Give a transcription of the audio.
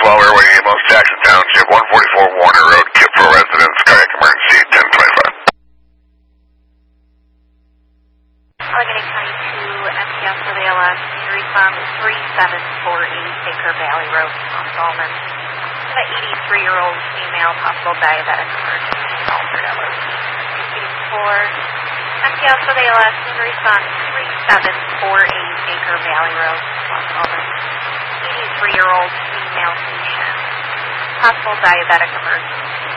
12 Airway EMS, Jackson Township, 144 Warner Road, Kipfo residence, cardiac emergency, 1025. Allegheny County 2, MTS with ALS, respond 3748 Baker Valley Road, Mount Dolman. An 83-year-old female, possible diabetic emergency, Alfred Ellis. 84, MTS with ALS, respond 3748 Baker Valley Road, Mount Dolman. 83-year-old female patient, possible diabetic emergency.